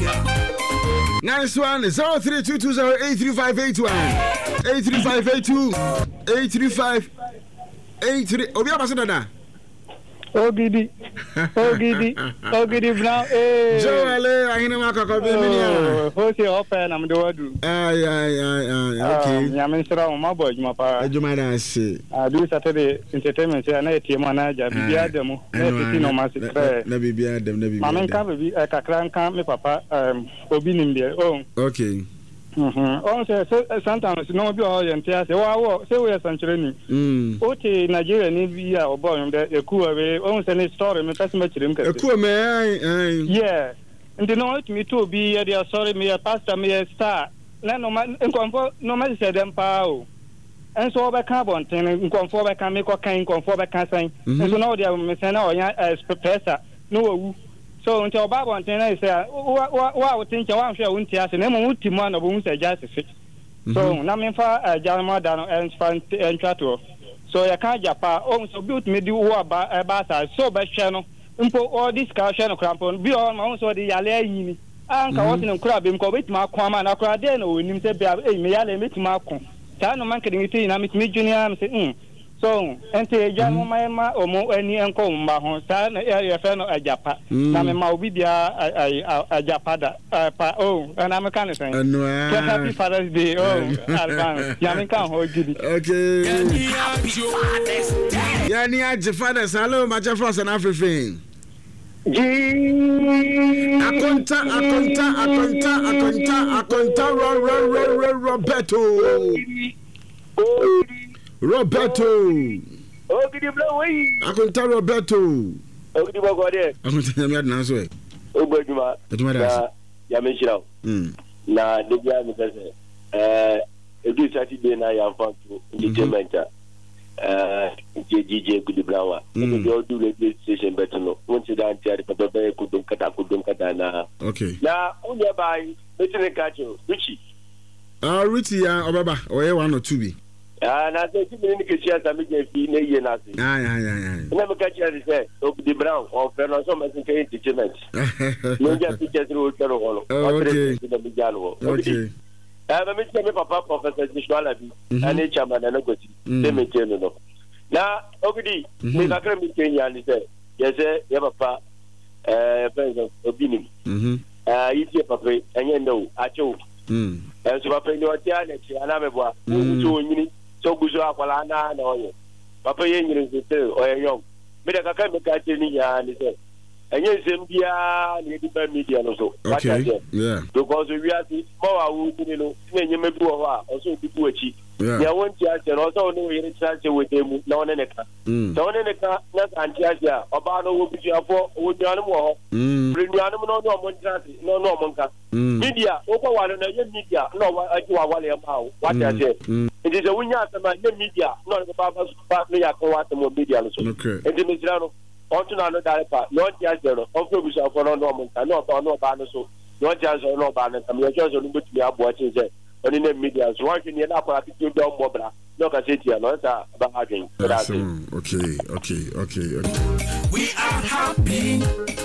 Nice one. 0322083581. 83582. 83583. Obi abasada. Ogidi brown Joale ahina makako be menia hosi open am do wadu okay nyame nsira mo mabo adwuma pa adwuma da se do Saturday entertainment na etie mo na ja bibia dem na titi no ma se na bibia dem mama nka bibi kakra nka me papa obi nimbe okay on say sometimes no bi o yentia say wa say we sanchire ni okay Nigeria ni bi a obo yum de ekuwa we on say ni story me person ma chire mkase ekuwa me yeah and no it me to be there sorry me pastor me star na no ma nkonfo no ma say dem pa o enso obeka bonten nkonfo obeka me ko kan nkonfo obeka san enso na o dia me say na o ya professor no wu so until Bible and I say wa think you want share unti ase na mo utimu na bo unse justice so na me fa jalma da no entwato so ya ka japa o so built me di wo ba sa so ba hwe no mpo all this ka hwe no krampon bi o ma so di yale ayini anka wo tin nkura be mko betima akwa ma na kura de na onim se bia me yale metima akon ta no man kedi ti na me junior me say so ente jan ma omo ani enko mba ho sa na ya fe no ajapa na me ma obi bia ajapa da pa na me kan sen happy Father's Day alban ya me kan ho gidi okay ya ni aje fathers hello ma je frost na afrefin akonta Roberto. Ogidi blow way. Akonta Roberto. Ogidi bogode. Akonta me na so e. Ogbaduma. Aduma da. Ya me shiraw. Na de bia me pese. Edu Saturday na ya fan to entertainment. DJ Gudi Blawa. Edu do radio station better no. Won't you down there but be kudum kata na. Okay. Na unya bai, betene kacho. Richie. Richie ya obaba. Oye 1 or 2 bi. Na say ti me ni ke sia me je fi na ye na se. Ya. Na me ka chia say Ogidi Brown o fe no so me se ke entertainment. No ja pictures ro kero holo. Okay. Okay. Me ti me papa Professor Joshua Abi. Ani chama na goti. Se me che no. Na Ogidi me ka kra me Kenya ni say. Ye say ye papa friends Obinim. Yi ti papa enye ndo acho. So papa ni o ti ana chi ana me boa. So nyini so guzo akwala na oye papa ye nyiri nse oye yom me da kaka me ka cheni ya ni se enye nsem bia ni di ba media no so okay yeah because we are the more awu ni no enye me bu ho a o so di bu achi ya won ti ase no so no yiri chance we dem na one ne ka so one ne ka na anti ase a oba no wo bi afo wo nyanu mo ho nyanu no no mo ntrate no mo nka media o ko wale na ye media no wa aji wa wale ma o wa ti ase it is a winya sama ye media no ko ba no ya ko wa mo media no so and me sira no on to na no dare pa no ti ase no o ko bi so afo no mo nka no ba no so no ti ase no ba no kam ye so no bi ti abo ati se oni na media so wa ni na kwa ti do mo bra no ka se ti no sa ba ha gen okay we are happy.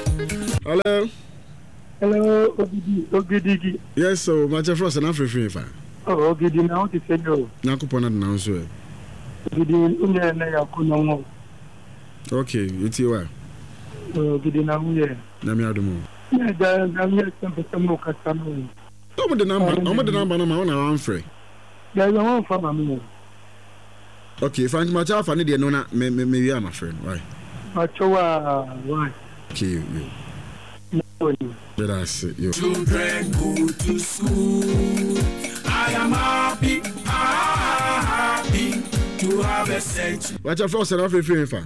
Hello Ogidi yes so my frost na afrefin fa Ogidi na o ti se yo na kupona na so e Ogidi unye na ya ku no mo okay iti wa Ogidi na unye na mi adumo na da mi sempe mo ka sanu o mo de number na ma na amfre ya yo won fa ma mi okay fanti ma cha fa ne de no na me wi am afre why achowa why okay that's it yo Children go to school. I am happy to have a sense. Watch out for us and free fa.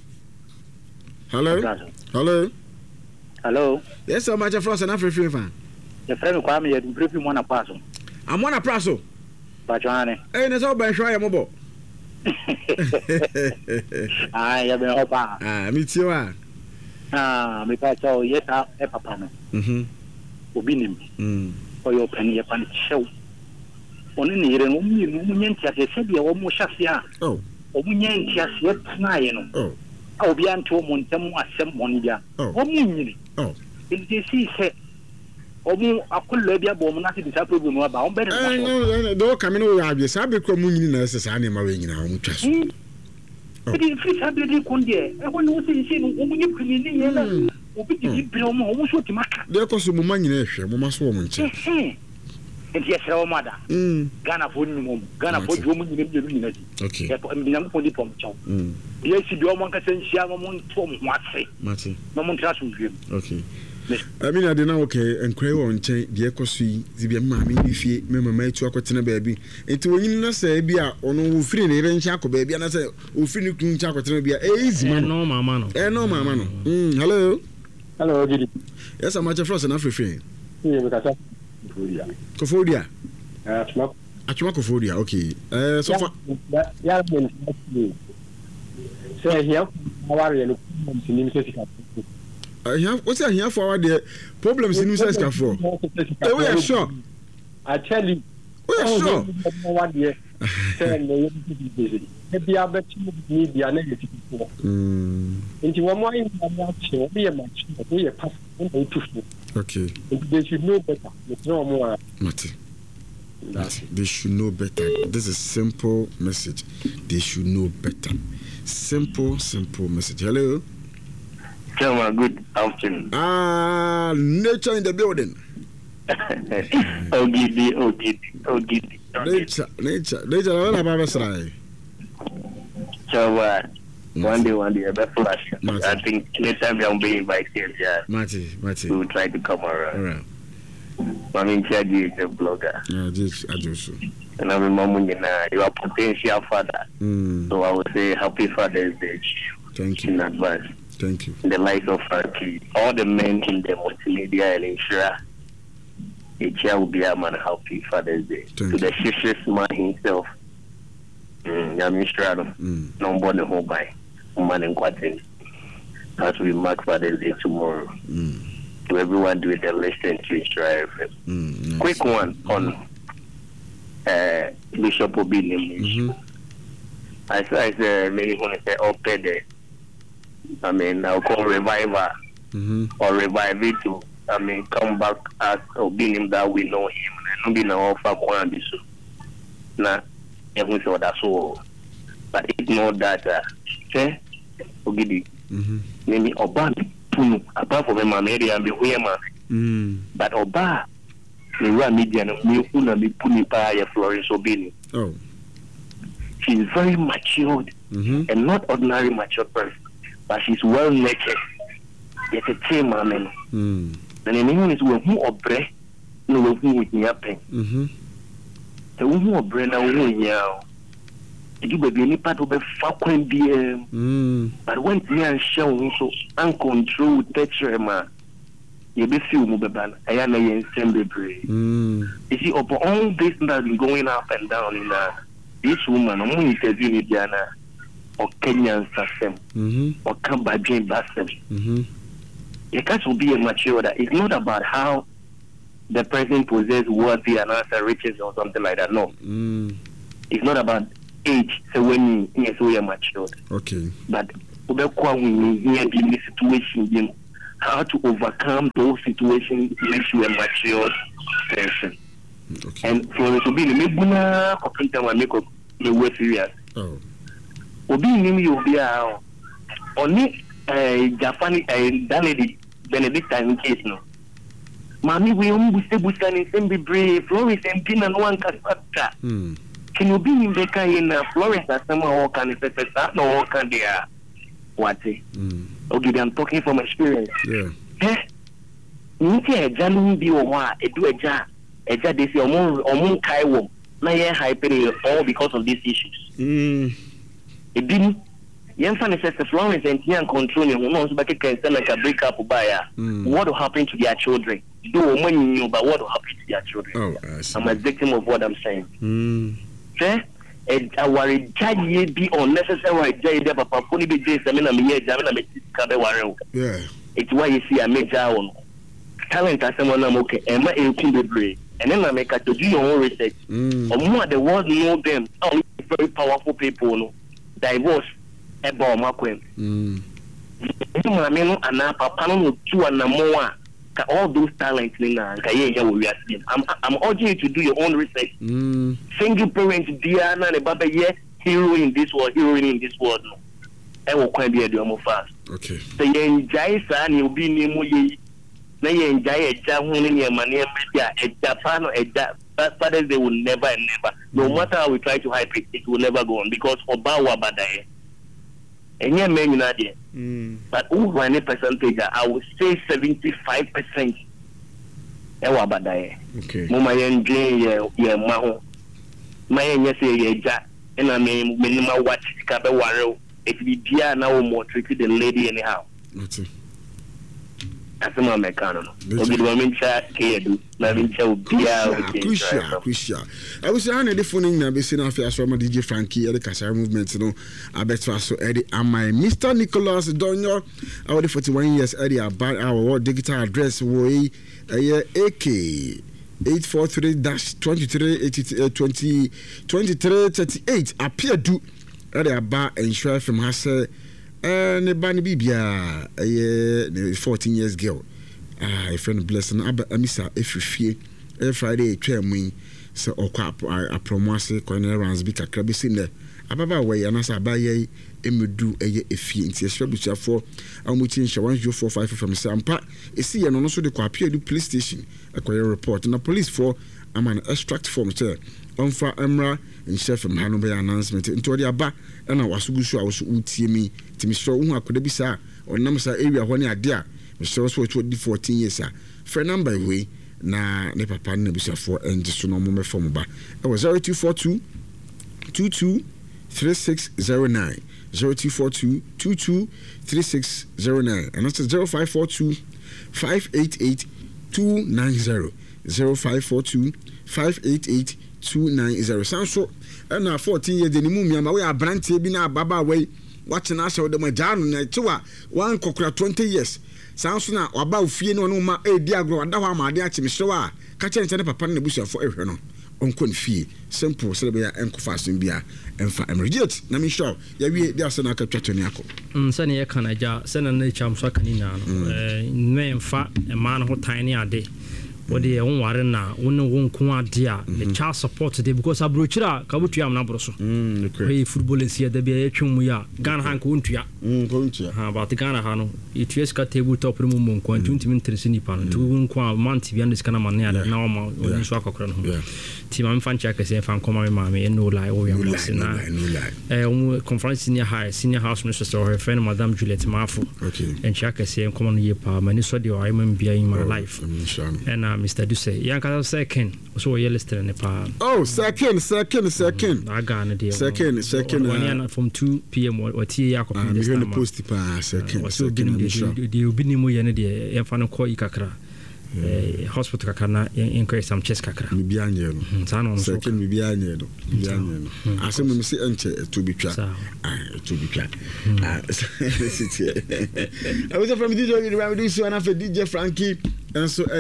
Hello. Yes, so much for us and free fa. The friend kwa me you brief mo na paso. I'm on a praso. Bajane. Eh, na so ban hwa ya mobo. Ya be opa. Me too me pa cho yes e papa no. Obinim. Oyo pani ya pani show. Oni ni yire no mu nyanti ase se bia wo mo hwase a. O mu nyanti ase tnaye no. Obi anto mo ntam asem mo ni bia. O mu nyini. It is see se omu akulla bia bo mu na se bisa problem wa ba on be no do come no ya bia sa be kro mu nyini na se sa ne ma we nyina o mu twa so edi free sa be di konde e wonu se se no omu nyi pini ni ye na obi di bi o mu so ti maka de ko so mu ma nyina ehwe mu ma so o mu nche enti esra o mada Ghana fo ni mu Ghana fo jo mu nyina di okay e po mi nyam fo di pom chaw ye si bi o mo nka se nsia mo to mo ase mate no mo ntra so wiem okay I mean, I don't know, okay, and cry on chain, dear Cossi, the mammy, if you remember my 2 o'clock baby. And to when you say, be a or no free, even Chaco baby, and I say, oh, free clean chocolate, be a easy man, no, mamma. No, mamma. Hello. Hello, yes, I'm much of frost and African. Cofodia. Achmacofodia, okay. So far, yeah, say here, warrior, what's that here for the problems in New Zealand for? We are sure. I tell you, we are sure. One year, maybe I bet you need the negative. Into one more in be a match, be a pass. Okay. They should know better. No more. They should know better. This is a simple message. They should know better. Simple message. Hello. Good afternoon. Nature in the building. Giddy. Nature. What about Srai? One day, a bit flash. I think anytime I'm being invited, yeah. Mati. We will try to come around. I mean, Chadi is a blogger. I do so. And I remember you are potential father. So I would say happy Father's Day. Thank you in advance. Thank you. The likes of all the men in the multimedia and ensure a child will be a man happy Father's Day. To the shishest man himself. No more than home by man and quarter. As we mark Father's Day tomorrow. To everyone doing the listen to Israel. Quick one on Bishop Obinium. I said, maybe when I say up there. I mean, I'll call reviver or revive it to, come back as Obinim that we know him. And not be now offer one this. Now, everyone saw that so. But ignore that, Ogidi. Maybe Obama, apart from my media and the women. But Oba, the real media, and me Punipa, Florence Obini. Oh. She's very matured and not ordinary matured person. But she's well nurtured. It's a team, man. And in English, we're more bread, no, we're with yapping. The woman of bread now, you will be any part of a fucking BM. But when you are shown so uncontrolled, tetrema, you be feel Mubaban, I am a assembly. You see, upon all this that has been going up and down in this woman, I'm only interviewing Diana. Or Kenyan system, or Cambodian system. It can be a mature that it's not about how the person possesses wealthy and answer riches or something like that. No, it's not about age. So when we are matured, okay. But we here in this situation, how to overcome those situations makes you a mature person. Okay. And for it to be the Mibuna, or make the way serious. Oh. Obi nimi obi a oni Japanese that lady Benedictine case no mami we busta ni sembi brave Florence empina no one kasata can obi ni beka in Florence asema all can that no all can there what okay I'm talking from experience nti eja no bi o ho a edu eja dey say omo kai wo na ye hyper all because of these issues Ebini, Yansan says the Florence and Tian controlling who knows back can send like a breakup by what will happen to their children. Do money knew but what will happen to their children. I'm a victim of what I'm saying. Fair? Our judge be unnecessary judge papa only be days I mean yeah. It's why you see a major on talent as someone I'm okay and my brave. And then I make to do your own research. Or more the world know them. Very powerful people. Divorce eba o makwem. Nti mo amenu ana papa no tu ana mo a all those talents I'm urging you to do your own research. Single parent Diana and Baba hero in this world, heroine in this world. No. I will quite be a do fast. Okay. So you enjoy son, you'll be nemo ye. Now you enjoy a job in your money, a Japan or a fathers they will never and never. No matter how we try to hype it, it will never go on because Obawa Badaye. And yeah, man, not there. But over any percentage, I would say 75%. Ewa Badaye. Okay. Mama yenje ye maho. My yes ye ja. And I mean minimum watch kabe waro. It be dia now more tricky than lady anyhow. Okay. That's my mechanic. Obi do mean chat kedu. Na mean chat bia crucial. I was saying the phone na be seen after so DJ Frankie e the Kasara movement no abetwa so e the amai Mr. Nicholas Donyo our 41 years e the about our digital address we AK 843-2338 appear do e the about ensure from has ne bani bibia 14 years girl a friend blessing amisa efifie Friday twemu se okwa apromose corner runs bi kakra bi sin ababa we anasa abaye emedu eye efie nti ehwe buchafo amuchi nhye 1045 from Sampa esi ye no so de kwa apia du police station akoye report na police for aman extract form che onfa emra nhye from hanu be announcement nti odi aba na wasugusu a wo so utie mi timi so hu akoda bi sa onam sa area ho ne ade a me so 14 years a for number we na ne papa na bisafo enje so no mo me form ba e was 0242 223609 0242 223609 and that's 0542 588 290 0542 588 290 sanso na 14 years de ni mu miama we abrantie bi na ababa we watch na asho de majano na tiwa wan kokura 20 years sanso na waba ofie no no ma edi agro wada ho amade a chimhyewa a ka chenche ne papa na busuafo ehwe no onkon fie simple so be ya enkofa asom bia emfa emergate na me show ya wie dia so na ka twatoni akọ sane ye kanaja sane na chamso kanina no me emfa ema no ho tan ne ade wodi e wonware na wonu wonko ade a the child support dey because abrochira ka butua am na boroso okay football esi da bia etwemu ya Ghana han ko ntua ha ba te Ghana ha no ETS ka table top mu mo nko ntumi interest ni pa no tu nko a month bia ndis kana man ya na o ma oni so akokora no ti ma mfa ncha kase fa nkoma me ma me no lie o ya no sina conference senior house minister her friend madam Juliet Mafu okay en cha kase nkoma no ye pa mani so de o I am bia in my life and Mr. Duse yanka second so we listed ne pa second aga na dey second one from 2 p.m. or tie yakop this time post pa second dey obi ni mo ye ne dey e fa no ko ikakra hospital kakana increase some chest kakra mi bia nye no second mi bia nye no asem mi se enche to be twa I was from DJ DJ Frankie and so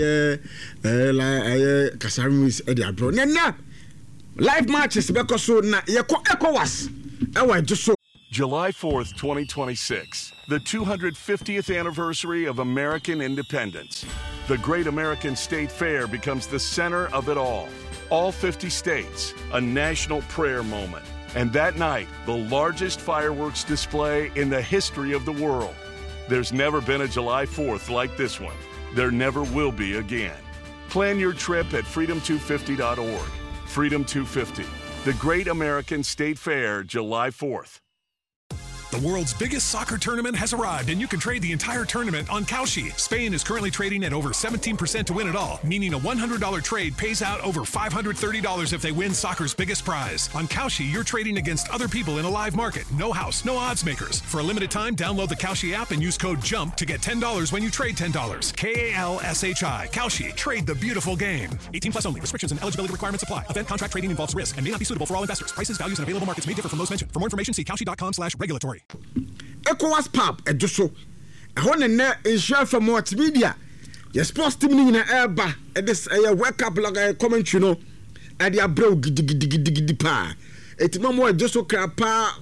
Kasarus abro na live matches because so na ECOWAS just so July 4th, 2026, the 250th anniversary of American independence. The Great American State Fair becomes the center of it all. All 50 states, a national prayer moment. And that night, the largest fireworks display in the history of the world. There's never been a July 4th like this one. There never will be again. Plan your trip at freedom250.org. Freedom 250, the Great American State Fair, July 4th. The world's biggest soccer tournament has arrived, and you can trade the entire tournament on Kalshi. Spain is currently trading at over 17% to win it all, meaning a $100 trade pays out over $530 if they win soccer's biggest prize. On Kalshi, you're trading against other people in a live market. No house, no odds makers. For a limited time, download the Kalshi app and use code JUMP to get $10 when you trade $10. KALSHI. Kalshi. Trade the beautiful game. 18 plus only. Restrictions and eligibility requirements apply. Event contract trading involves risk and may not be suitable for all investors. Prices, values, and available markets may differ from those mentioned. For more information, see kalshi.com/regulatory. ECOWAS pub ejoso ehon ne ensure for multimedia your sports team ni na eba this wake up like commentary no e dia bro gidi pa etima mo ejoso krapa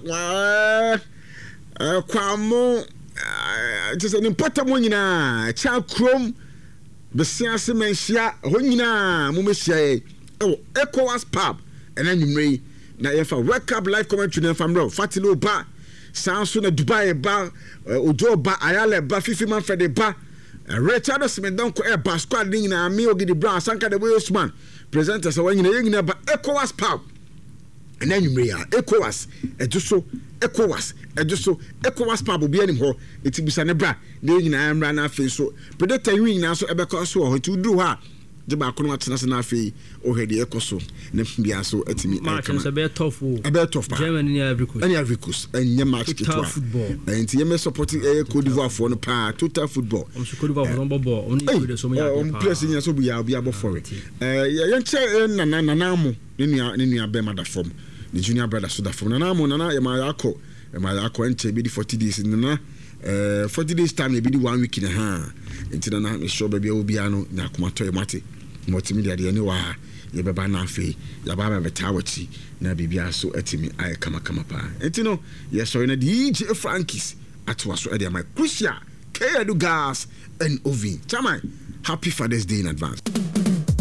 kwamo just an important one nyina cha krom besia se menhia ho nyina mo mehyia e ECOWAS pub ena nwumre na yefa wake up live commentary na famro Fatilo ba sanso na Dubai ba Ojo ba Ayala ba Fifi Manfred ba Richard Smith don ko e ba squad ni nyina me Ogidi Brown Sanka de Boy Osman presenter se wanyina yengina ba ECOWAS pub ena nwumre ya ECOWAS ejuso ECOWAS pub obi anim ho etibisa ne bra na nyina amra na afi so predator wi nyina so ebekọ so ho tu duru ha de ba kono atena se na afi o hede ekoso ne bia so atimi match se be tough pa Germany ni Ivory Coast enye match kitwa enti ye me support Cote d'Ivoire for no pa total football on so Cote d'Ivoire on bobo on ni de so me ya on place nya so bia obi abo for it ye nche nana mo ne nua be mother form the junior brother so da form nana mo nana ye ma yakọ enche be di 40 days nana 40 days time be di 1 week in ha enti nana me sure be obi ano na komato e mate multimedia de ne wa ye beba na afi ya ba beta wachi na bibia so atimi ay kama pa enti no ye so na DJ Frankies atwa so e de my crucial K Edu Gas and Ovi Chama, happy Father's Day in advance.